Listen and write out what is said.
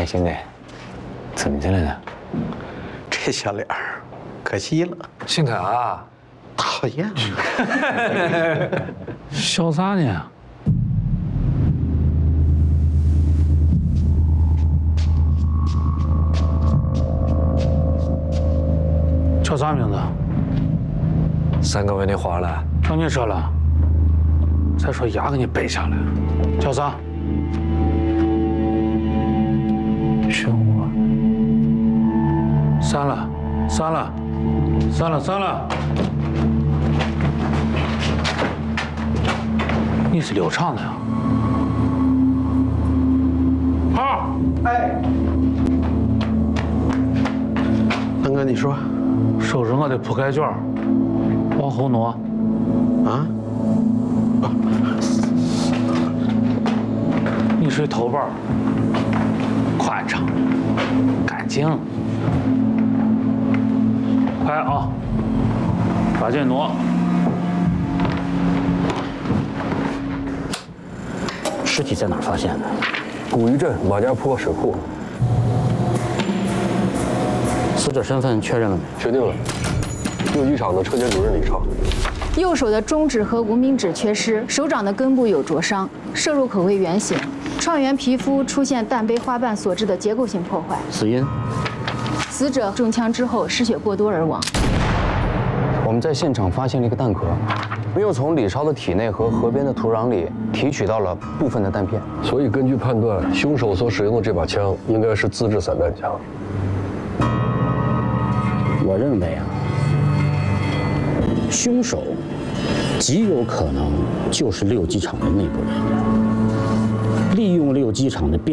哎，兄弟，怎么进来的？ 这小脸儿，可惜了。 姓凯啊？ 讨厌。 笑啥呢？叫啥名字 3个问题花了。 叫你说了，再说牙给你掰下来。叫啥？选我。删了，删了，删了，删了。你是刘畅的呀？好。 哎，大哥，你说， 收拾我的铺盖卷，往后挪。 啊？ 你睡头班，宽敞，干净。快啊！把这挪。 尸体在哪儿发现的？ 古鱼镇马家坡水库。 死者身份确认了没？ 确定了，六机厂的车间主任李超。 右手的中指和无名指缺失，手掌的根部有灼伤，射入口为圆形，创源皮肤出现弹杯花瓣所致的结构性破坏。 死因？ 死者中枪之后失血过多而亡。 我们在现场发现了一个弹壳，没有从李超的体内和河边的土壤里提取到了部分的弹片， 所以根据判断，凶手所使用的这把枪应该是自制散弹枪。 我认为啊，凶手极有可能就是六机厂的内部人员，利用六机厂的